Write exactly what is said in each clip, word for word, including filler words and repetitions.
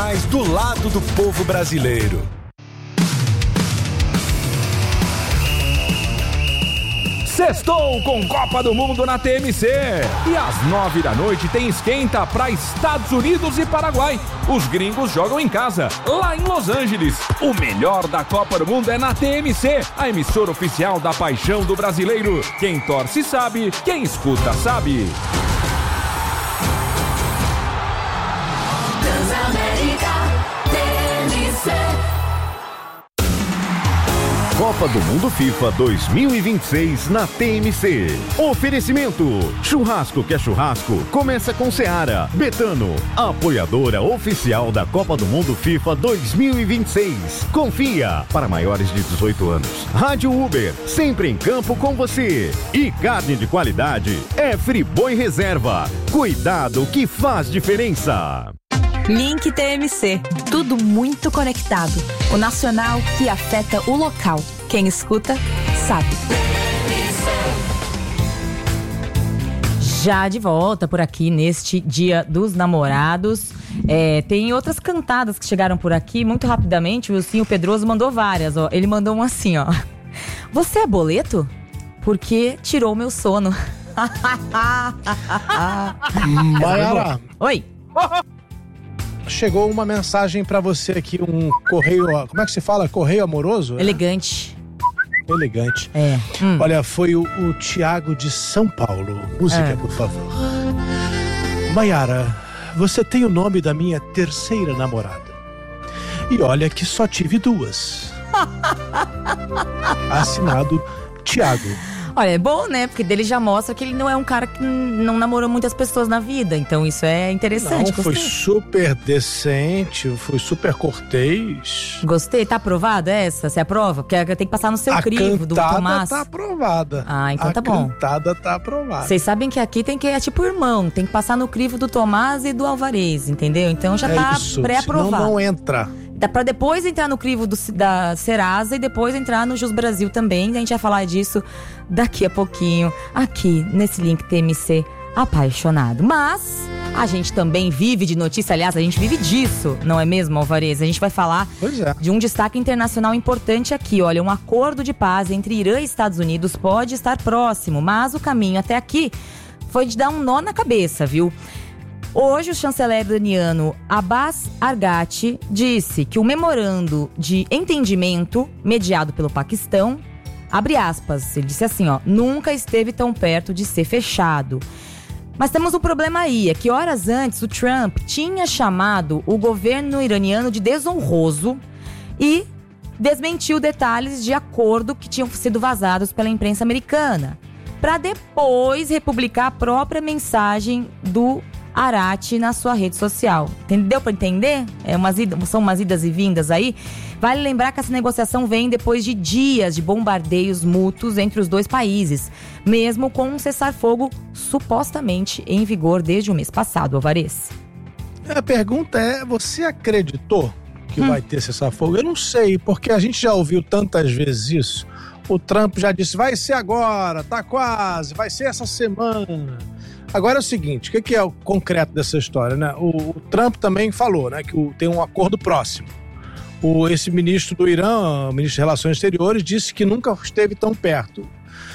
mais do lado do povo brasileiro. Sextou com Copa do Mundo na T M C. E às nove da noite tem esquenta para Estados Unidos e Paraguai. Os gringos jogam em casa, lá em Los Angeles. O melhor da Copa do Mundo é na T M C, a emissora oficial da paixão do brasileiro. Quem torce sabe, quem escuta sabe. Copa do Mundo FIFA dois mil e vinte e seis na T M C. Oferecimento: churrasco que é churrasco, começa com Seara. Betano, apoiadora oficial da Copa do Mundo FIFA dois mil e vinte e seis. Confia, para maiores de dezoito anos. Rádio Uber, sempre em campo com você. E carne de qualidade é Friboi Reserva. Cuidado que faz diferença. Link T M C, tudo muito conectado. O nacional que afeta o local. Quem escuta, sabe. Já de volta por aqui neste Dia dos Namorados. É, tem outras cantadas que chegaram por aqui muito rapidamente. O Wilson Pedroso mandou várias, ó. Ele mandou uma assim, ó. Você é boleto? Porque tirou meu sono. Maiara. Oi. Chegou uma mensagem pra você aqui, um correio, como é que se fala? Correio amoroso? Elegante. É? Elegante. É. Hum. Olha, foi o, o Tiago de São Paulo. Música, é. Por favor. Maiara, você tem o nome da minha terceira namorada. E olha que só tive duas. Assinado Tiago. Olha, é bom, né? Porque dele já mostra que ele não é um cara que não namorou muitas pessoas na vida. Então isso é interessante. Não, foi super decente, foi super cortês. Gostei. Tá aprovada essa? Você aprova? Porque tem que passar no seu a crivo do Tomás. A cantada tá aprovada. Ah, então a tá bom. A cantada tá aprovada. Vocês sabem que aqui tem que é tipo irmão. Tem que passar no crivo do Tomás e do Alvarez, entendeu? Então já é tá isso, pré-aprovado. Senão não entra. Dá pra depois entrar no crivo do, da Serasa e depois entrar no Jus Brasil também. A gente vai falar disso daqui a pouquinho, aqui nesse Link T M C apaixonado. Mas a gente também vive de notícia, aliás, a gente vive disso, não é mesmo, Alvarez? A gente vai falar é. de um destaque internacional importante aqui. Olha, um acordo de paz entre Irã e Estados Unidos pode estar próximo, mas o caminho até aqui foi de dar um nó na cabeça, viu? Hoje, o chanceler iraniano Abbas Araghchi disse que o memorando de entendimento mediado pelo Paquistão, abre aspas, ele disse assim, ó, nunca esteve tão perto de ser fechado. Mas temos um problema aí, é que horas antes o Trump tinha chamado o governo iraniano de desonroso e desmentiu detalhes de acordo que tinham sido vazados pela imprensa americana, para depois republicar a própria mensagem do Araghchi na sua rede social. Deu para entender? É umas idas, são umas idas e vindas aí. Vale lembrar que essa negociação vem depois de dias de bombardeios mútuos entre os dois países, mesmo com um cessar-fogo supostamente em vigor desde o mês passado, Alvarez. A pergunta é, você acreditou que hum. vai ter cessar-fogo? Eu não sei, porque a gente já ouviu tantas vezes isso. O Trump já disse, vai ser agora, tá quase, vai ser essa semana. Agora é o seguinte, o que, que é o concreto dessa história, né? O, o Trump também falou, né, que o, tem um acordo próximo. O, esse ministro do Irã, o ministro de Relações Exteriores, disse que nunca esteve tão perto.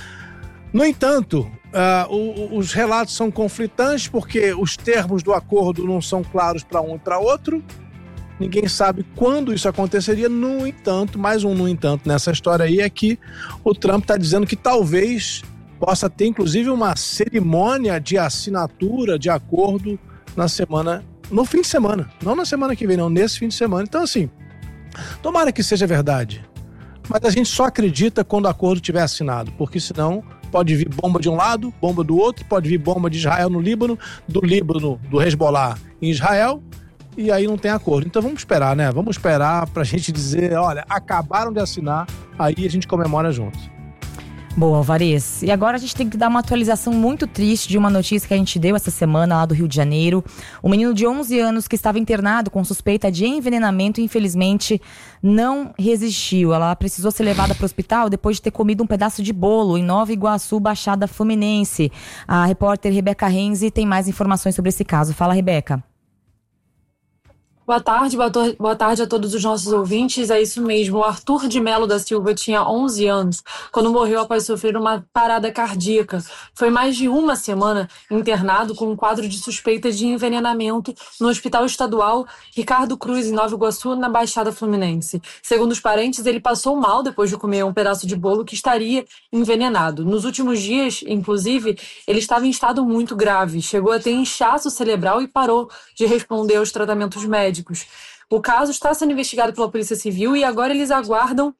No entanto, uh, o, os relatos são conflitantes porque os termos do acordo não são claros para um e para outro. Ninguém sabe quando isso aconteceria. No entanto, mais um no entanto nessa história aí é que o Trump está dizendo que talvez possa ter, inclusive, uma cerimônia de assinatura de acordo na semana, no fim de semana. Não na semana que vem, não, nesse fim de semana. Então, assim, tomara que seja verdade. Mas a gente só acredita quando o acordo estiver assinado, porque senão pode vir bomba de um lado, bomba do outro, pode vir bomba de Israel no Líbano, do Líbano, do Hezbollah em Israel, e aí não tem acordo. Então vamos esperar, né? Vamos esperar pra gente dizer, olha, acabaram de assinar, aí a gente comemora junto. Boa, Alvarez. E agora a gente tem que dar uma atualização muito triste de uma notícia que a gente deu essa semana lá do Rio de Janeiro. Um menino de onze anos que estava internado com suspeita de envenenamento, infelizmente, não resistiu. Ela precisou ser levada para o hospital depois de ter comido um pedaço de bolo em Nova Iguaçu, Baixada Fluminense. A repórter Rebeca Renzi tem mais informações sobre esse caso. Fala, Rebeca. Boa tarde, boa, to- boa tarde a todos os nossos ouvintes. É isso mesmo, o Arthur de Melo da Silva tinha onze anos quando morreu após sofrer uma parada cardíaca. Foi mais de uma semana internado com um quadro de suspeita de envenenamento no Hospital Estadual Ricardo Cruz, em Nova Iguaçu, na Baixada Fluminense. Segundo os parentes, ele passou mal depois de comer um pedaço de bolo que estaria envenenado. Nos últimos dias, inclusive, ele estava em estado muito grave, chegou a ter inchaço cerebral e parou de responder aos tratamentos médicos. O caso está sendo investigado pela Polícia Civil e agora eles aguardam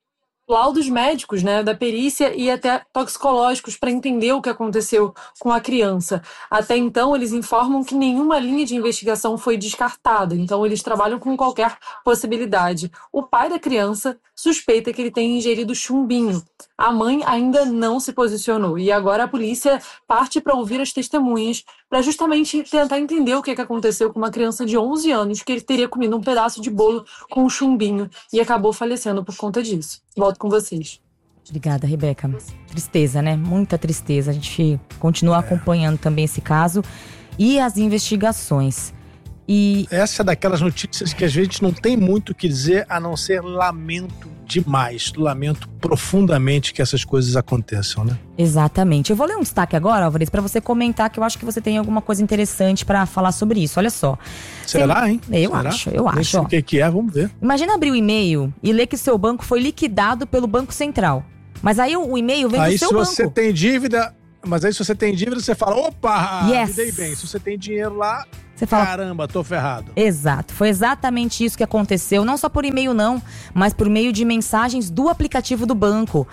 laudos médicos, né, da perícia e até toxicológicos para entender o que aconteceu com a criança. Até então, eles informam que nenhuma linha de investigação foi descartada, então eles trabalham com qualquer possibilidade. O pai da criança suspeita que ele tenha ingerido chumbinho. A mãe ainda não se posicionou e agora a polícia parte para ouvir as testemunhas para justamente tentar entender o que aconteceu com uma criança de onze anos que ele teria comido um pedaço de bolo com chumbinho e acabou falecendo por conta disso. Volto com vocês. Obrigada, Rebeca. Tristeza, né? Muita tristeza. A gente continua acompanhando também esse caso e as investigações. E essa é daquelas notícias que às vezes não tem muito o que dizer, a não ser lamento demais, lamento profundamente que essas coisas aconteçam, né? Exatamente. Eu vou ler um destaque agora, Álvares, para você comentar, que eu acho que você tem alguma coisa interessante para falar sobre isso. Olha só. Será, hein? Eu Será? acho, eu acho. O que que é, vamos ver. Imagina abrir o e-mail e ler que seu banco foi liquidado pelo Banco Central. Mas aí o, o e-mail vem aí, do seu se banco. você tem dívida, mas aí se você tem dívida, você fala, opa, Yes. me dei bem. Se você tem dinheiro lá, Você fala, caramba, tô ferrado. Exato, foi exatamente isso que aconteceu, não só por e-mail não, mas por meio de mensagens do aplicativo do banco.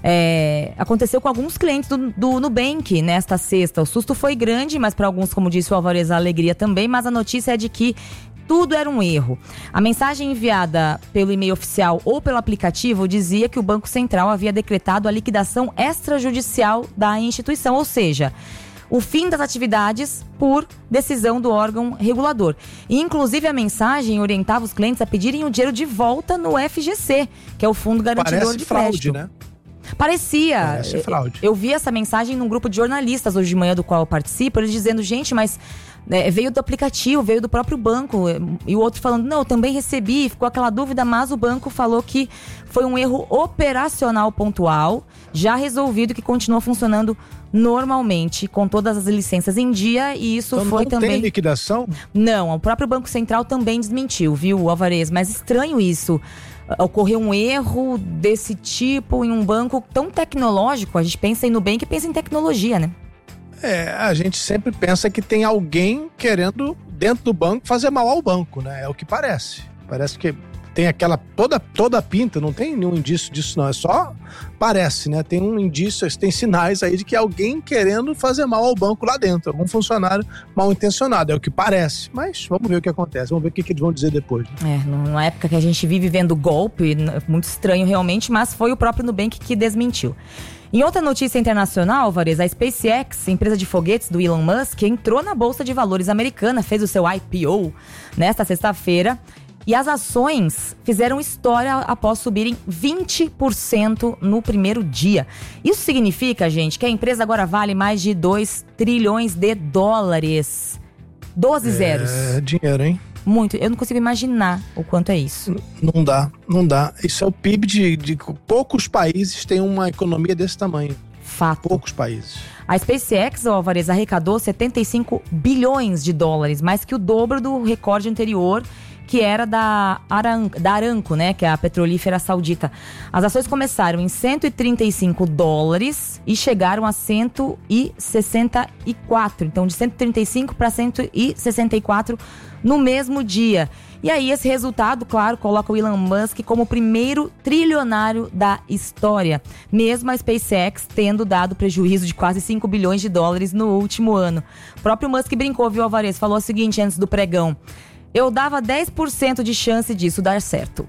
É, aconteceu com alguns clientes do, do Nubank nesta sexta. O susto foi grande, mas para alguns, como disse o Álvares, a alegria também, mas a notícia é de que tudo era um erro. A mensagem enviada pelo e-mail oficial ou pelo aplicativo dizia que o Banco Central havia decretado a liquidação extrajudicial da instituição, ou seja, o fim das atividades por decisão do órgão regulador. E, inclusive, a mensagem orientava os clientes a pedirem o dinheiro de volta no F G C, que é o Fundo Garantidor Parece de fraude, Crédito. né? Parecia. Parece fraude. Eu, eu vi essa mensagem num grupo de jornalistas hoje de manhã, do qual eu participo, eles dizendo, gente, mas é, veio do aplicativo, veio do próprio banco. E o outro falando, não, eu também recebi, ficou aquela dúvida, mas o banco falou que foi um erro operacional pontual, já resolvido, que continua funcionando normalmente, com todas as licenças em dia, e isso Então foi não também... tem liquidação? Não, o próprio Banco Central também desmentiu, viu, Álvares? Mas estranho isso. Ocorreu um erro desse tipo em um banco tão tecnológico. A gente pensa em Nubank e pensa em tecnologia, né? É, a gente sempre pensa que tem alguém querendo, dentro do banco, fazer mal ao banco, né? É o que parece. Parece que tem aquela, toda, toda a pinta, não tem nenhum indício disso não, é só parece, né? Tem um indício, tem sinais aí de que alguém querendo fazer mal ao banco lá dentro, algum funcionário mal intencionado, é o que parece, mas vamos ver o que acontece, vamos ver o que, que eles vão dizer depois. É, numa época que a gente vive vendo golpe, muito estranho realmente, mas foi o próprio Nubank que desmentiu. Em outra notícia internacional, Álvares, a SpaceX, empresa de foguetes do Elon Musk, entrou na Bolsa de Valores americana, fez o seu I P O nesta sexta-feira. E as ações fizeram história após subirem vinte por cento no primeiro dia. Isso significa, gente, que a empresa agora vale mais de dois trilhões de dólares. doze zeros. É dinheiro, hein? Muito. Eu não consigo imaginar o quanto é isso. Não dá, não dá. Isso é o P I B de, de poucos países têm uma economia desse tamanho. Fato. Poucos países. A SpaceX, Álvares, arrecadou setenta e cinco bilhões de dólares, mais que o dobro do recorde anterior, que era da, Aran, da Aramco, né, que é a petrolífera saudita. As ações começaram em cento e trinta e cinco dólares e chegaram a cento e sessenta e quatro. Então, de cento e trinta e cinco para cento e sessenta e quatro no mesmo dia. E aí, esse resultado, claro, coloca o Elon Musk como o primeiro trilionário da história, mesmo a SpaceX tendo dado prejuízo de quase cinco bilhões de dólares no último ano. O próprio Musk brincou, viu, Álvares? Falou o seguinte antes do pregão: eu dava dez por cento de chance disso dar certo.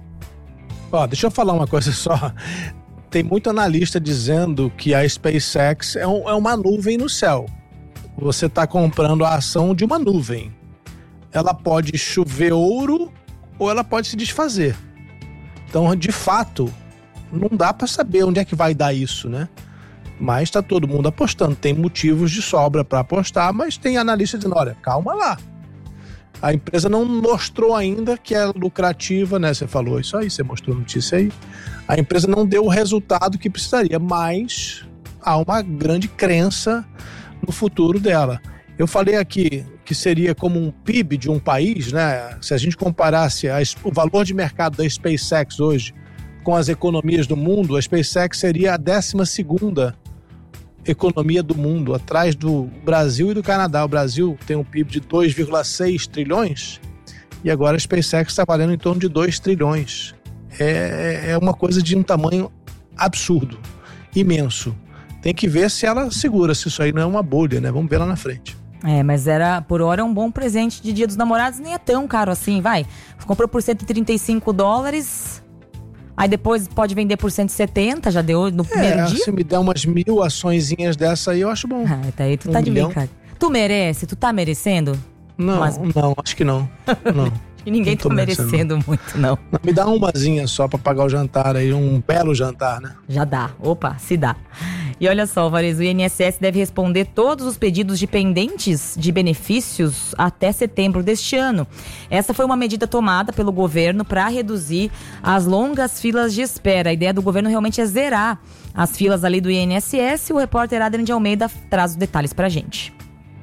Ó, deixa eu falar uma coisa só. Tem muito analista dizendo que a SpaceX é, um, é uma nuvem no céu. Você está comprando a ação de uma nuvem. Ela pode chover ouro ou ela pode se desfazer. Então, de fato, não dá para saber onde é que vai dar isso, né? Mas está todo mundo apostando. Tem motivos de sobra para apostar, mas tem analista dizendo, olha, calma lá. A empresa não mostrou ainda que é lucrativa, né? Você falou isso aí, você mostrou notícia aí. A empresa não deu o resultado que precisaria, mas há uma grande crença no futuro dela. Eu falei aqui que seria como um P I B de um país, né? Se a gente comparasse a, o valor de mercado da SpaceX hoje com as economias do mundo, a SpaceX seria a décima segunda economia do mundo, atrás do Brasil e do Canadá. O Brasil tem um P I B de dois vírgula seis trilhões e agora a SpaceX está valendo em torno de dois trilhões. É, é uma coisa de um tamanho absurdo, imenso. Tem que ver se ela segura, se isso aí não é uma bolha, né? Vamos ver lá na frente. É, mas era, por hora, é um bom presente de Dia dos Namorados, nem é tão caro assim, vai. Comprou por cento e trinta e cinco dólares, aí depois pode vender por cento e setenta, já deu no primeiro é, dia. Se me der umas mil açõezinhas dessa aí, eu acho bom. Ah, tá aí, tu um tá de milhão. brincadeira. Tu merece? Tu tá merecendo? Não, Mas... não, acho que não. Não. E ninguém não tá merecendo, merecendo muito, não. não. Me dá umazinha só pra pagar o jantar aí, um belo jantar, né? Já dá. Opa, se dá. E olha só, Varezo, o I N S S deve responder todos os pedidos de pendentes de benefícios até setembro deste ano. Essa foi uma medida tomada pelo governo para reduzir as longas filas de espera. A ideia do governo realmente é zerar as filas ali do I N S S. O repórter Adrian de Almeida traz os detalhes pra gente.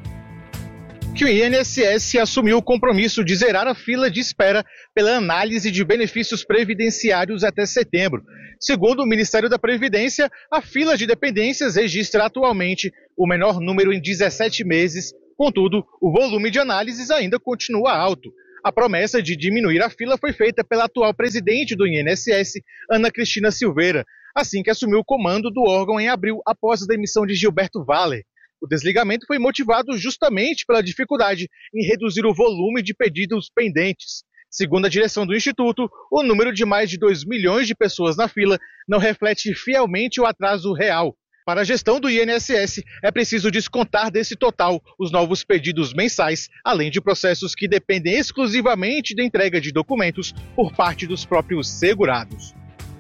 Que o I N S S assumiu o compromisso de zerar a fila de espera pela análise de benefícios previdenciários até setembro. Segundo o Ministério da Previdência, a fila de dependências registra atualmente o menor número em dezessete meses, contudo, o volume de análises ainda continua alto. A promessa de diminuir a fila foi feita pela atual presidente do I N S S, Ana Cristina Silveira, assim que assumiu o comando do órgão em abril, após a demissão de Gilberto Valle. O desligamento foi motivado justamente pela dificuldade em reduzir o volume de pedidos pendentes. Segundo a direção do Instituto, o número de mais de dois milhões de pessoas na fila não reflete fielmente o atraso real. Para a gestão do I N S S, é preciso descontar desse total os novos pedidos mensais, além de processos que dependem exclusivamente da entrega de documentos por parte dos próprios segurados.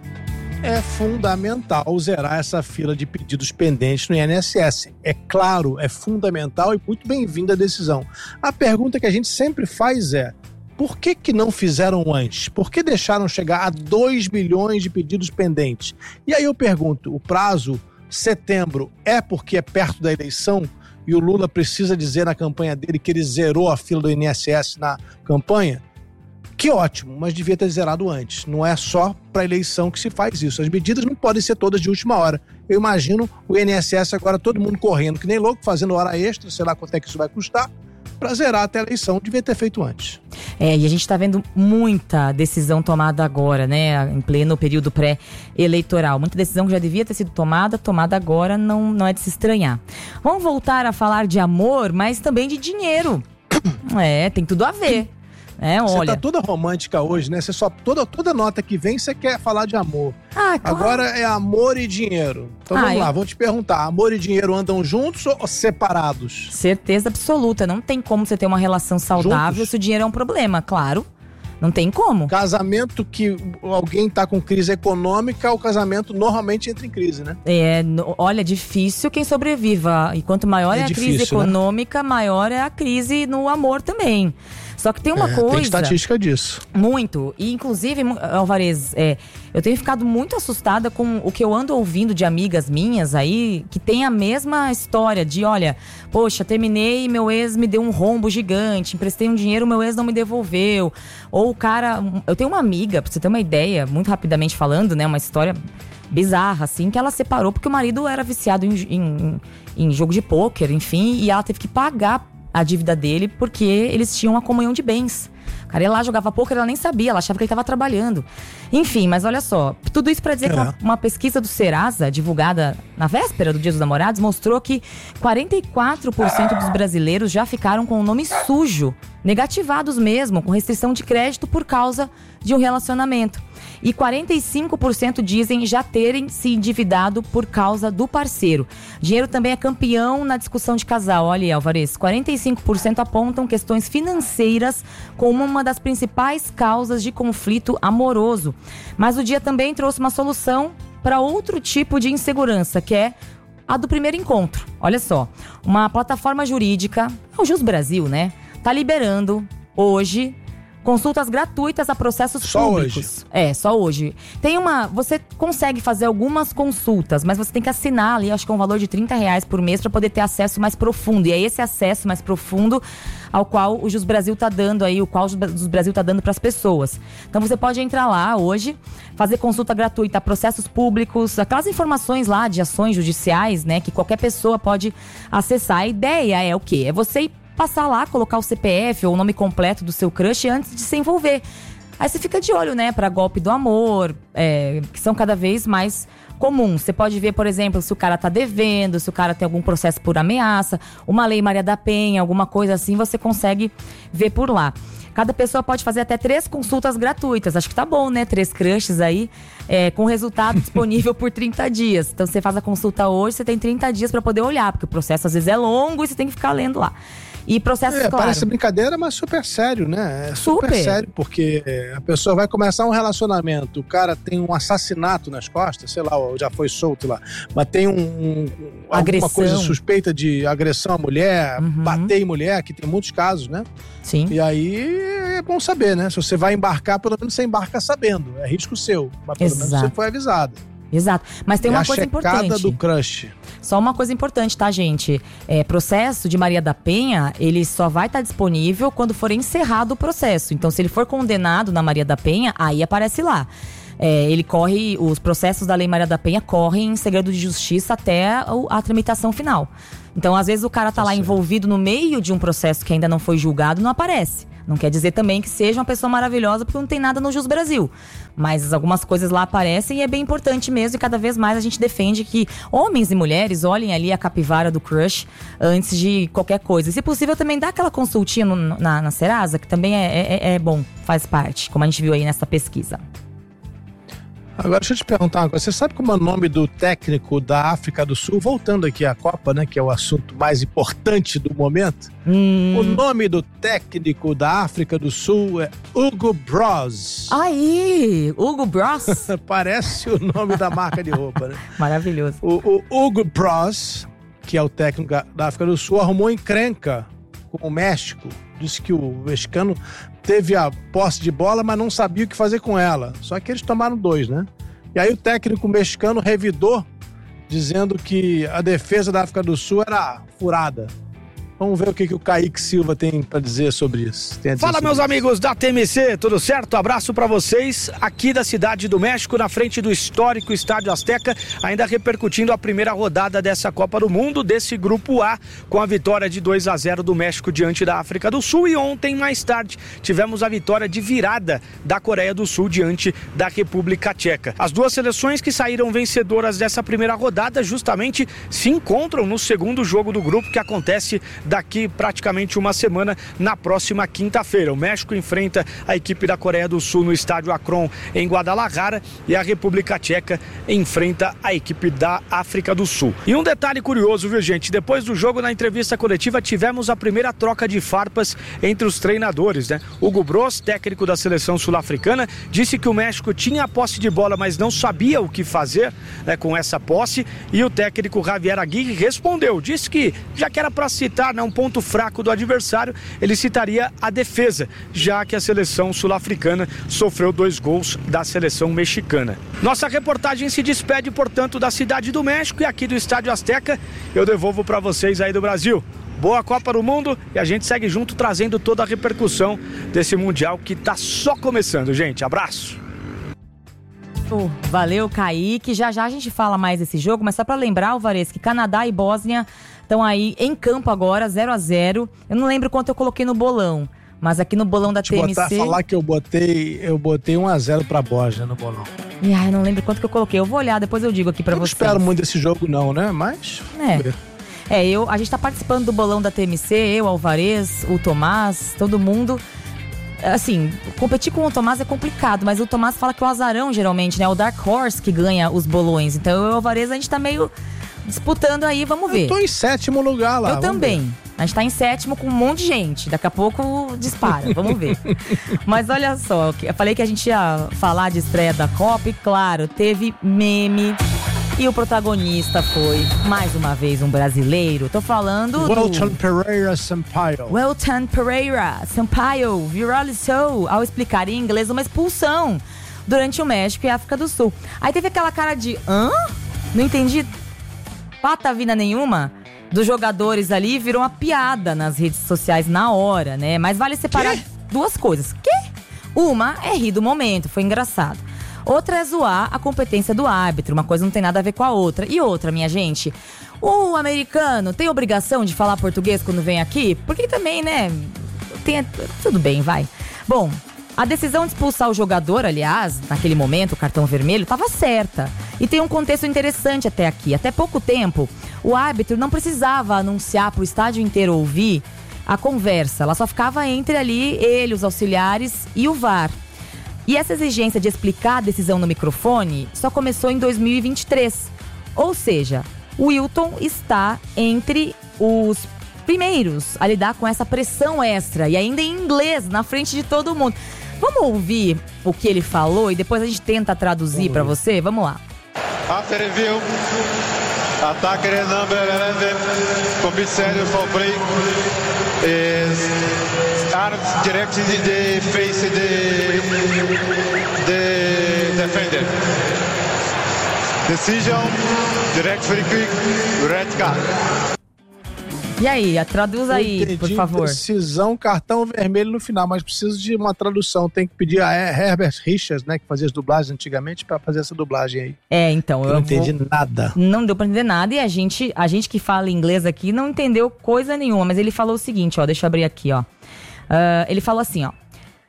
É fundamental zerar essa fila de pedidos pendentes no I N S S. É claro, é fundamental e muito bem-vinda a decisão. A pergunta que a gente sempre faz é: por que que não fizeram antes? Por que deixaram chegar a dois milhões de pedidos pendentes? E aí eu pergunto, o prazo, setembro, é porque é perto da eleição e o Lula precisa dizer na campanha dele que ele zerou a fila do I N S S na campanha? Que ótimo, mas devia ter zerado antes. Não é só para eleição que se faz isso. As medidas não podem ser todas de última hora. Eu imagino o I N S S agora todo mundo correndo, que nem louco, fazendo hora extra, sei lá quanto é que isso vai custar, para zerar até a eleição. Devia ter feito antes. É, e a gente está vendo muita decisão tomada agora, né? Em pleno período pré-eleitoral. Muita decisão que já devia ter sido tomada, tomada agora, não, não é de se estranhar. Vamos voltar a falar de amor, mas também de dinheiro. É, tem tudo a ver. É, olha. Você tá toda romântica hoje, né? Você só, toda, toda nota que vem, você quer falar de amor. Ah, claro. Agora é amor e dinheiro. Então ah, vamos eu... lá, vou te perguntar. Amor e dinheiro andam juntos ou separados? Certeza absoluta. Não tem como você ter uma relação saudável juntos? Se o dinheiro é um problema, claro. Não tem como. Casamento que alguém tá com crise econômica, o casamento normalmente entra em crise, né? É, olha, difícil quem sobreviva. E quanto maior é, é a difícil, crise econômica, né? Maior é a crise no amor também. Só que tem uma é, coisa... Tem estatística disso. Muito. E inclusive, Alvarez, é, eu tenho ficado muito assustada com o que eu ando ouvindo de amigas minhas aí, que tem a mesma história de, olha, poxa, terminei e meu ex me deu um rombo gigante, emprestei um dinheiro, meu ex não me devolveu. Ou o cara... Eu tenho uma amiga, pra você ter uma ideia, muito rapidamente falando, né, uma história bizarra, assim, que ela separou porque o marido era viciado em, em, em jogo de pôquer, enfim, e ela teve que pagar a dívida dele porque eles tinham uma comunhão de bens. O cara ia lá, jogava pôquer, ela nem sabia, ela achava que ele estava trabalhando. Enfim, mas olha só, tudo isso para dizer é. que uma, uma pesquisa do Serasa, divulgada na véspera do Dia dos Namorados, mostrou que quarenta e quatro por cento dos brasileiros já ficaram com o nome sujo, negativados mesmo, com restrição de crédito por causa de um relacionamento. E quarenta e cinco por cento dizem já terem se endividado por causa do parceiro. Dinheiro também é campeão na discussão de casal. Olha, Alvarez, quarenta e cinco por cento apontam questões financeiras como uma das principais causas de conflito amoroso. Mas o dia também trouxe uma solução para outro tipo de insegurança, que é a do primeiro encontro. Olha só, uma plataforma jurídica, o Jus Brasil, né, tá liberando hoje, consultas gratuitas a processos só públicos. Hoje. É, só hoje. Tem uma... Você consegue fazer algumas consultas, mas você tem que assinar ali, acho que é um valor de trinta reais por mês para poder ter acesso mais profundo. E é esse acesso mais profundo ao qual o Jus Brasil tá dando aí, o qual o Jus Brasil tá dando para as pessoas. Então você pode entrar lá hoje, fazer consulta gratuita a processos públicos, aquelas informações lá de ações judiciais, né, que qualquer pessoa pode acessar. A ideia é o quê? É você ir passar lá, colocar o C P F ou o nome completo do seu crush antes de se envolver. Aí você fica de olho, né, para golpe do amor, é, que são cada vez mais comuns. Você pode ver, por exemplo, se o cara tá devendo, se o cara tem algum processo por ameaça, uma lei Maria da Penha, alguma coisa assim, você consegue ver por lá. Cada pessoa pode fazer até três consultas gratuitas. Acho que tá bom, né? Três crushes aí, é, com resultado disponível por trinta dias. Então você faz a consulta hoje, você tem trinta dias para poder olhar, porque o processo às vezes é longo e você tem que ficar lendo lá. E processos, é, claro. Parece brincadeira, mas super sério, né? É super, super sério, porque a pessoa vai começar um relacionamento, o cara tem um assassinato nas costas, sei lá, já foi solto lá, mas tem um, um alguma coisa suspeita de agressão à mulher, uhum. bater em mulher, que tem muitos casos, né? Sim. E aí é bom saber, né? Se você vai embarcar, pelo menos você embarca sabendo. É risco seu, mas pelo Exato. menos você foi avisado. Exato. Mas tem é uma coisa importante. A checada do crush. Só uma coisa importante, tá, gente? É, processo de Maria da Penha, ele só vai estar disponível quando for encerrado o processo. Então, se ele for condenado na Maria da Penha, aí aparece lá. É, ele corre, os processos da Lei Maria da Penha correm em segredo de justiça até a, a tramitação final. Então, às vezes, o cara tá lá envolvido no meio de um processo que ainda não foi julgado, não aparece. Não quer dizer também que seja uma pessoa maravilhosa, porque não tem nada no Jus Brasil. Mas algumas coisas lá aparecem e é bem importante mesmo. E cada vez mais a gente defende que homens e mulheres olhem ali a capivara do crush antes de qualquer coisa. E, se possível, também dá aquela consultinha no, na, na Serasa, que também é, é, é bom, faz parte, como a gente viu aí nessa pesquisa. Agora, deixa eu te perguntar uma coisa. Você sabe como é o nome do técnico da África do Sul? Voltando aqui à Copa, né? Que é o assunto mais importante do momento. Hum. O nome do técnico da África do Sul é Hugo Bros. Aí, Hugo Bros. Parece o nome da marca de roupa, né? Maravilhoso. O, o Hugo Bros, que é o técnico da África do Sul, arrumou encrenca com o México. Disse que o mexicano teve a posse de bola, mas não sabia o que fazer com ela. Só que eles tomaram dois, né? E aí o técnico mexicano revidou, dizendo que a defesa da África do Sul era furada. Vamos ver o que, que o Kaique Silva tem para dizer sobre isso. Dizer Fala, sobre meus isso. amigos da T M C, tudo certo? Abraço para vocês aqui da Cidade do México, na frente do histórico Estádio Azteca, ainda repercutindo a primeira rodada dessa Copa do Mundo, desse Grupo A, com a vitória de dois a zero do México diante da África do Sul. E ontem, mais tarde, tivemos a vitória de virada da Coreia do Sul diante da República Tcheca. As duas seleções que saíram vencedoras dessa primeira rodada justamente se encontram no segundo jogo do grupo, que acontece daqui praticamente uma semana, na próxima quinta-feira. O México enfrenta a equipe da Coreia do Sul no estádio Akron, em Guadalajara, e a República Tcheca enfrenta a equipe da África do Sul. E um detalhe curioso, viu, gente? Depois do jogo, na entrevista coletiva, tivemos a primeira troca de farpas entre os treinadores, né? Hugo Bros, técnico da seleção sul-africana, disse que o México tinha a posse de bola, mas não sabia o que fazer, né, com essa posse, e o técnico Javier Aguirre respondeu, disse que, já que era para citar, né, um ponto fraco do adversário, ele citaria a defesa, já que a seleção sul-africana sofreu dois gols da seleção mexicana. Nossa reportagem se despede, portanto, da Cidade do México e aqui do Estádio Azteca. Eu devolvo para vocês aí do Brasil. Boa Copa do Mundo, e a gente segue junto trazendo toda a repercussão desse Mundial que tá só começando, gente. Abraço! Valeu, Kaique. Já já a gente fala mais desse jogo, mas só para lembrar, Alvarez, que Canadá e Bósnia estão aí em campo agora, zero a zero. Eu não lembro quanto eu coloquei no bolão, mas aqui no bolão da T M C... Botar, falar que eu botei, eu botei um a zero pra Bósnia no bolão. E, ai, eu não lembro quanto que eu coloquei. Eu vou olhar, depois eu digo aqui pra eu vocês. Eu não espero muito desse jogo não, né? Mas... É, é eu, a gente tá participando do bolão da T M C, eu, Alvarez, o Tomás, todo mundo... Assim, competir com o Tomás é complicado, mas o Tomás fala que o azarão, geralmente, né? O Dark Horse que ganha os bolões. Então, eu e o Alvarez, a gente tá meio disputando aí, vamos ver. Eu tô em sétimo lugar lá. Eu também. Ver. A gente tá em sétimo com um monte de gente. Daqui a pouco dispara, vamos ver. Mas olha só, eu falei que a gente ia falar de estreia da Copa e, claro, teve meme. E o protagonista foi, mais uma vez, um brasileiro. Tô falando Welton do... Pereira Sampaio. Welton Pereira Sampaio viralizou ao explicar em inglês uma expulsão durante o México e África do Sul. Aí teve aquela cara de, hã? Não entendi patavina nenhuma dos jogadores ali, virou uma piada nas redes sociais na hora, né? Mas vale separar que? duas coisas. Que? Uma é rir do momento, foi engraçado. Outra é zoar a competência do árbitro, uma coisa não tem nada a ver com a outra. E outra, minha gente, o americano tem obrigação de falar português quando vem aqui? Porque também, né, tem, tudo bem, vai. Bom, a decisão de expulsar o jogador, aliás, naquele momento, o cartão vermelho, estava certa. E tem um contexto interessante até aqui. Até pouco tempo, o árbitro não precisava anunciar para o estádio inteiro ouvir a conversa. Ela só ficava entre ali, ele, os auxiliares e o V A R. E essa exigência de explicar a decisão no microfone só começou em dois mil e vinte e três. Ou seja, o Wilton está entre os primeiros a lidar com essa pressão extra. E ainda em inglês, na frente de todo mundo. Vamos ouvir o que ele falou e depois a gente tenta traduzir para você? Vamos lá. After review, attacker number eleven, commissary for break is arms directed in the face the the defender. Decision, direct free kick, red card. E aí, traduz aí, entendi, por favor. Decisão, cartão vermelho no final, mas preciso de uma tradução. Tem que pedir a Herbert Richards, né, que fazia as dublagens antigamente, para fazer essa dublagem aí. É, então. Eu, eu não entendi vou... nada. Não deu pra entender nada e a gente, a gente que fala inglês aqui não entendeu coisa nenhuma, mas ele falou o seguinte, ó, deixa eu abrir aqui, ó. Uh, ele falou assim, ó.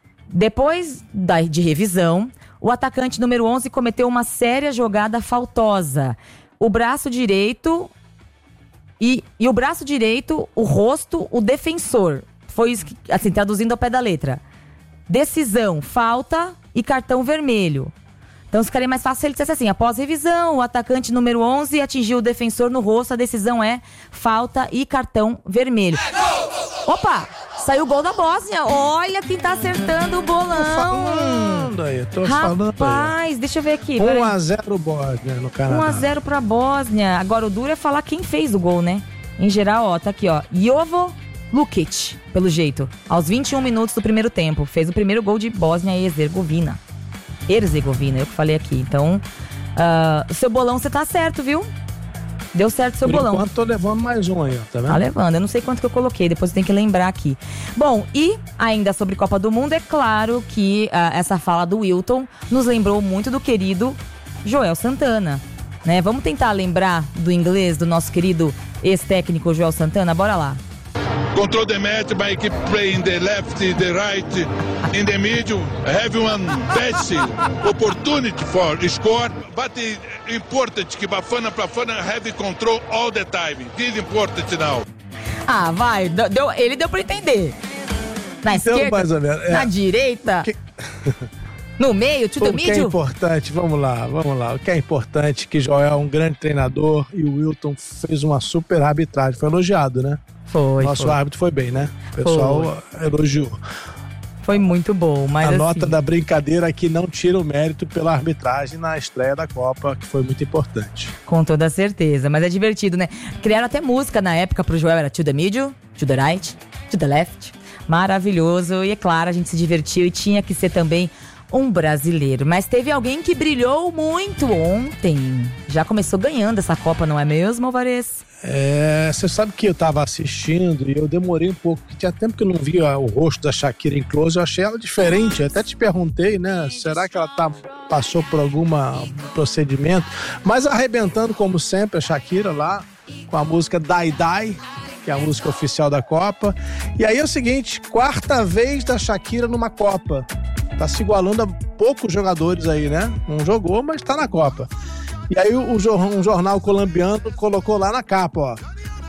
Depois da, de revisão, o atacante número onze cometeu uma séria jogada faltosa. O braço direito... E, e o braço direito, o rosto, o defensor. Foi isso que, assim, traduzindo ao pé da letra. Decisão, falta e cartão vermelho. Então ficaria mais fácil se ele dissesse assim: após revisão, o atacante número onze atingiu o defensor no rosto. A decisão é falta e cartão vermelho. Opa! Saiu o gol da Bósnia. Olha quem tá acertando o bolão. Tô falando aí, tô Rapaz, falando aí. Rapaz, deixa eu ver aqui. um a zero Bósnia no Canadá. um a zero pra Bósnia. Agora o duro é falar quem fez o gol, né? Em geral, ó, tá aqui, ó. Jovo Lukic, pelo jeito. Aos vinte e um minutos do primeiro tempo. Fez o primeiro gol de Bósnia e Herzegovina. Herzegovina, eu que falei aqui. Então, uh, o seu bolão, você tá certo, viu? Deu certo o seu Por bolão. enquanto tô levando mais um aí, ó, tá vendo? Tá levando, eu não sei quanto que eu coloquei, depois eu tenho que lembrar aqui. Bom, e ainda sobre Copa do Mundo, é claro que uh, essa fala do Wilton nos lembrou muito do querido Joel Santana, né? Vamos tentar lembrar do inglês do nosso querido ex-técnico Joel Santana? Bora lá. Control the match by keep playing the left, the right, in the middle, have one best opportunity for score, but important que Bafana Bafana have control all the time. This is important now. Ah, vai, deu, ele deu pra entender. Na então, esquerda, mais ou menos, é. Na direita, que... no meio, to the middle. O que é importante, vamos lá, vamos lá. O que é importante é que Joel é um grande treinador e o Wilton fez uma super arbitragem. Foi elogiado, né? Foi, Nosso foi. árbitro foi bem, né? O pessoal foi. elogiou. Foi muito bom, mas A assim... nota da brincadeira aqui não tira o mérito pela arbitragem na estreia da Copa, que foi muito importante. Com toda certeza, mas é divertido, né? Criaram até música na época pro Joel, era to the middle, to the right, to the left. Maravilhoso, e é claro, a gente se divertiu e tinha que ser também um brasileiro. Mas teve alguém que brilhou muito ontem. Já começou ganhando essa Copa, não é mesmo, Alvarez? É, você sabe que eu tava assistindo e eu demorei um pouco, porque tinha tempo que eu não via o rosto da Shakira em close, eu achei ela diferente, eu até te perguntei, né, será que ela tá, passou por algum procedimento, mas arrebentando como sempre a Shakira lá, com a música Die Die, que é a música oficial da Copa, e aí é o seguinte, quarta vez da Shakira numa Copa, tá se igualando a poucos jogadores aí, né, não jogou, mas tá na Copa. E aí o, um jornal colombiano colocou lá na capa, ó,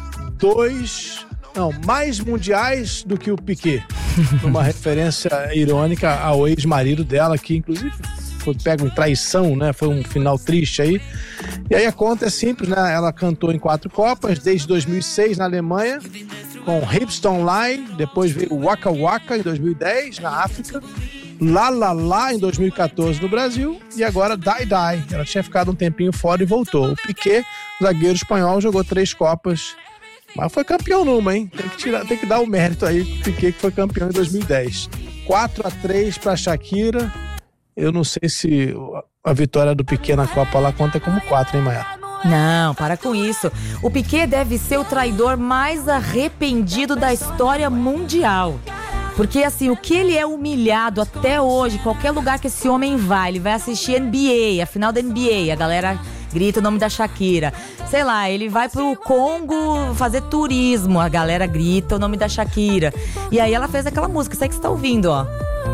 dois, não, mais mundiais do que o Piqué, uma referência irônica ao ex-marido dela, que inclusive foi pego em traição, né, foi um final triste aí. E aí a conta é simples, né, ela cantou em quatro Copas, desde dois mil e seis na Alemanha, com Hips Don't Lie, depois veio Waka Waka em dois mil e dez, na África, Lá Lá Lá em dois mil e catorze no Brasil e agora Die Die. Ela tinha ficado um tempinho fora e voltou. O Piqué, zagueiro espanhol, jogou três Copas, mas foi campeão numa, hein? Tem que, tirar, tem que dar o mérito aí pro Piqué, que foi campeão em dois mil e dez. quatro a três para Shakira. Eu não sei se a vitória do Piqué na Copa lá conta como quatro, hein, Maia? Não, para com isso. O Piqué deve ser o traidor mais arrependido da história mundial. Porque, assim, o que ele é humilhado até hoje, qualquer lugar que esse homem vai, ele vai assistir N B A, a final da N B A, a galera grita o nome da Shakira. Sei lá, ele vai pro Congo fazer turismo, a galera grita o nome da Shakira. E aí ela fez aquela música, isso aí que você tá ouvindo, ó.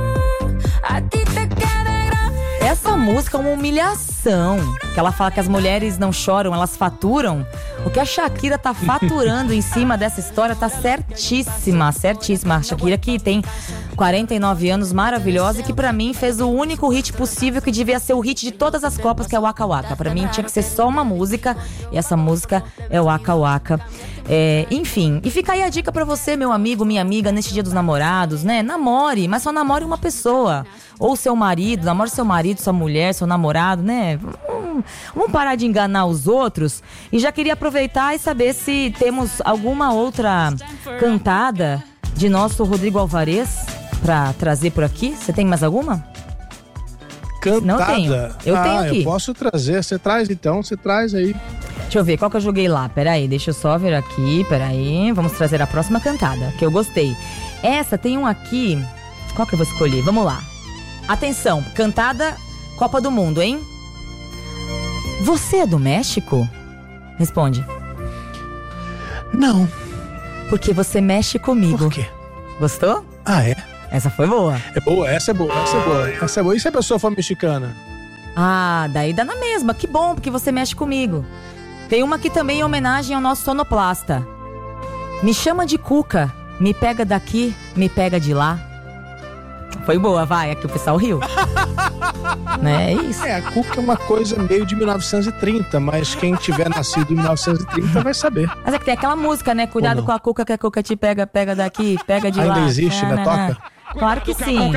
Essa música é uma humilhação. Que ela fala que as mulheres não choram, elas faturam. O que a Shakira tá faturando em cima dessa história tá certíssima, certíssima. A Shakira que tem quarenta e nove anos, maravilhosa, e que pra mim fez o único hit possível que devia ser o hit de todas as Copas, que é o Waka Waka. Pra mim tinha que ser só uma música, e essa música é o Waka Waka. É, enfim, e fica aí a dica pra você, meu amigo, minha amiga, neste dia dos namorados, né? Namore, mas só namore uma pessoa. Ou seu marido, namore seu marido, sua mulher, seu namorado, né? Vamos, vamos parar de enganar os outros. E já queria aproveitar e saber se temos alguma outra cantada de nosso Rodrigo Alvarez pra trazer por aqui. Você tem mais alguma? Cantada? Não tenho. Eu ah, tenho aqui. Eu posso trazer. Você traz então, você traz aí. Deixa eu ver, qual que eu joguei lá? Peraí, deixa eu só ver aqui, peraí. Vamos trazer a próxima cantada, que eu gostei. Essa tem um aqui. Qual que eu vou escolher? Vamos lá. Atenção, cantada Copa do Mundo, hein? Você é do México? Responde. Não. Porque você mexe comigo. Por quê? Gostou? Ah, é? Essa foi boa. É boa, essa é boa, essa é boa. Essa é boa. E se a pessoa for mexicana? Ah, daí dá na mesma. Que bom, porque você mexe comigo. Tem uma aqui também em homenagem ao nosso sonoplasta. Me chama de Cuca. Me pega daqui, me pega de lá. Foi boa, vai, aqui o pessoal riu. Né, é isso. É, a Cuca é uma coisa meio de mil novecentos e trinta, mas quem tiver nascido em mil novecentos e trinta vai saber. Mas é que tem aquela música, né? Cuidado com a Cuca, que a Cuca te pega, pega daqui, pega de Ainda lá. Ainda existe, né? Toca? Claro que sim.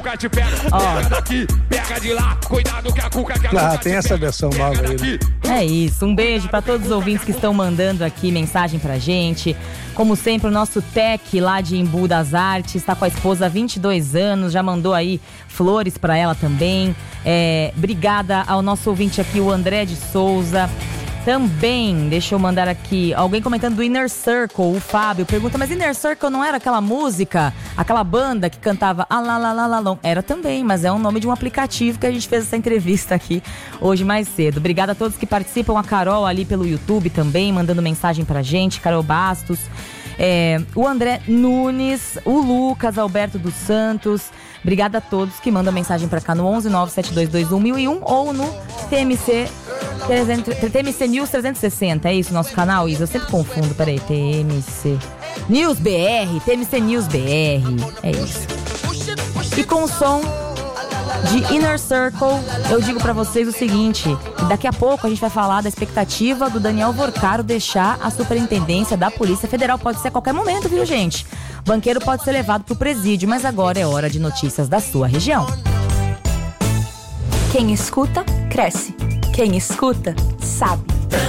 Ah, tem essa versão nova aí. É isso, um beijo pra todos os ouvintes que estão mandando aqui mensagem pra gente. Como sempre, o nosso Tec lá de Embu das Artes está com a esposa há vinte e dois anos, já mandou aí flores pra ela também. É, obrigada ao nosso ouvinte aqui, o André de Souza. Também, deixa eu mandar aqui, alguém comentando do Inner Circle, o Fábio, pergunta, mas Inner Circle não era aquela música, aquela banda que cantava ah, lá, lá, lá, lá, lá. Era também, mas é o nome de um aplicativo que a gente fez essa entrevista aqui hoje mais cedo. Obrigada a todos que participam, a Carol ali pelo YouTube também, mandando mensagem pra gente, Carol Bastos, é, o André Nunes, o Lucas Alberto dos Santos. Obrigada a todos que mandam mensagem pra cá no onze nove sete dois dois um mil e um ou no T M C, T M C News trezentos e sessenta. É isso o nosso canal, Isa? Eu sempre confundo. Peraí, T M C News B R, T M C News B R. É isso. E com o som de Inner Circle, eu digo pra vocês o seguinte, que daqui a pouco a gente vai falar da expectativa do Daniel Vorcaro deixar a superintendência da Polícia Federal. Pode ser a qualquer momento, viu, gente? Banqueiro pode ser levado pro presídio, mas agora é hora de notícias da sua região. Quem escuta, cresce. Quem escuta, sabe.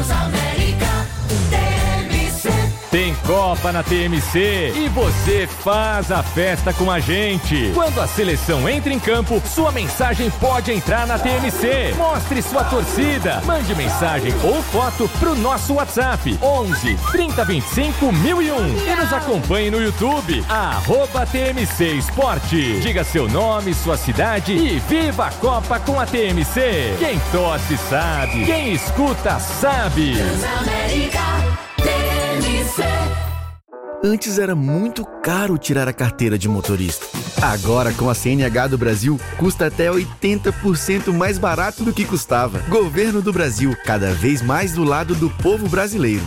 Tem Copa na T M C e você faz a festa com a gente. Quando a seleção entra em campo, sua mensagem pode entrar na T M C. Mostre sua torcida. Mande mensagem ou foto pro nosso WhatsApp onze, trinta, vinte e cinco, mil e um. E nos acompanhe no YouTube, arroba T M C Esporte. Diga seu nome, sua cidade e viva a Copa com a T M C. Quem torce sabe, quem escuta sabe. Antes era muito caro tirar a carteira de motorista. Agora, com a C N H do Brasil, custa até oitenta por cento mais barato do que custava. Governo do Brasil, cada vez mais do lado do povo brasileiro.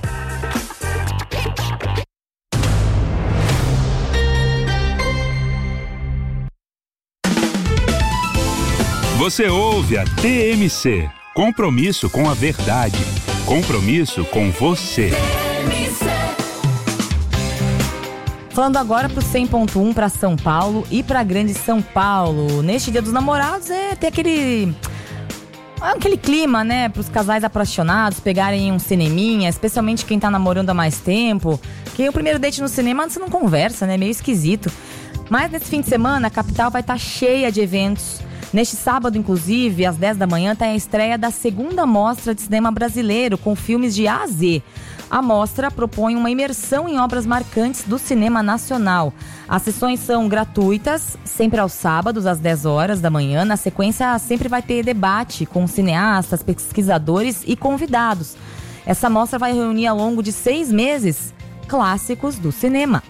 Você ouve a T M C. Compromisso com a verdade. Compromisso com você. Falando agora pro cem ponto um para São Paulo e pra Grande São Paulo. Neste Dia dos Namorados é ter aquele... aquele clima, né, pros casais apaixonados pegarem um cineminha, especialmente quem tá namorando há mais tempo. Que o primeiro date no cinema você não conversa, né, meio esquisito. Mas nesse fim de semana a capital vai estar cheia de eventos. Neste sábado, inclusive, às dez da manhã, tem a estreia da segunda mostra de cinema brasileiro, com filmes de A a Z. A mostra propõe uma imersão em obras marcantes do cinema nacional. As sessões são gratuitas, sempre aos sábados, às dez horas da manhã. Na sequência, sempre vai ter debate com cineastas, pesquisadores e convidados. Essa mostra vai reunir ao longo de seis meses clássicos do cinema.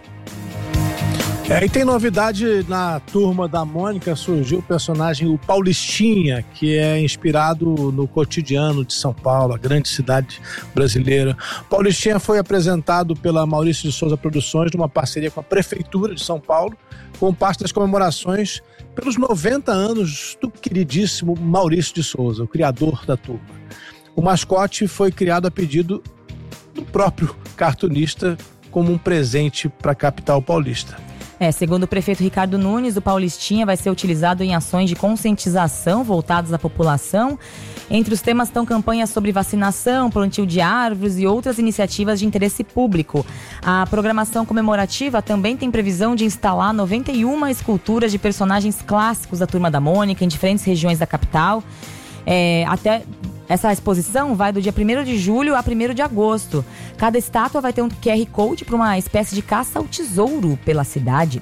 É, e tem novidade na Turma da Mônica, surgiu o personagem o Paulistinha, que é inspirado no cotidiano de São Paulo, a grande cidade brasileira. Paulistinha foi apresentado pela Maurício de Souza Produções, numa parceria com a Prefeitura de São Paulo, com parte das comemorações pelos noventa anos do queridíssimo Maurício de Souza, o criador da turma. O mascote foi criado a pedido do próprio cartunista como um presente para a capital paulista. É, segundo o prefeito Ricardo Nunes, o Paulistinha vai ser utilizado em ações de conscientização voltadas à população. Entre os temas estão campanhas sobre vacinação, plantio de árvores e outras iniciativas de interesse público. A programação comemorativa também tem previsão de instalar noventa e uma esculturas de personagens clássicos da Turma da Mônica em diferentes regiões da capital. É, até... Essa exposição vai do dia primeiro de julho a primeiro de agosto. Cada estátua vai ter um Q R Code para uma espécie de caça ao tesouro pela cidade.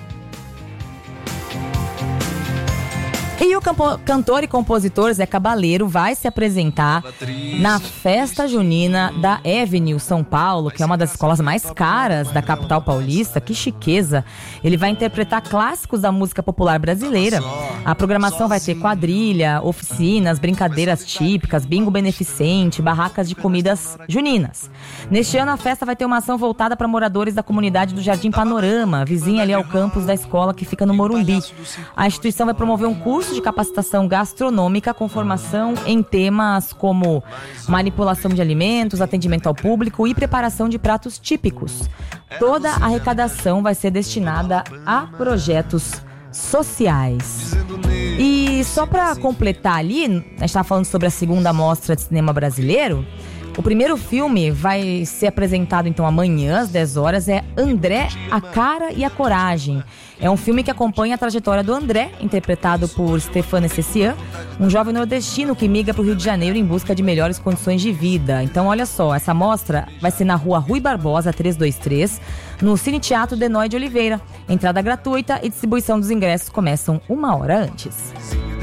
E o campo, cantor e compositor Zé Cabaleiro vai se apresentar na festa junina da Avenue São Paulo, que é uma das escolas mais caras da capital paulista. Que chiqueza! Ele vai interpretar clássicos da música popular brasileira. A programação vai ter quadrilha, oficinas, brincadeiras típicas, bingo beneficente, barracas de comidas juninas. Neste ano a festa vai ter uma ação voltada para moradores da comunidade do Jardim Panorama, vizinha ali ao campus da escola que fica no Morumbi. A instituição vai promover um curso de capacitação gastronômica com formação em temas como manipulação de alimentos, atendimento ao público e preparação de pratos típicos. Toda a arrecadação vai ser destinada a projetos sociais. E só para completar ali, a gente estava falando sobre a segunda mostra de cinema brasileiro. O primeiro filme vai ser apresentado então amanhã às dez horas, é André, a Cara e a Coragem. É um filme que acompanha a trajetória do André, interpretado por Stéphane Cessian, um jovem nordestino que migra para o Rio de Janeiro em busca de melhores condições de vida. Então olha só, essa mostra vai ser na rua Rui Barbosa trezentos e vinte e três, no Cine Teatro Denói de Oliveira. Entrada gratuita e distribuição dos ingressos começam uma hora antes.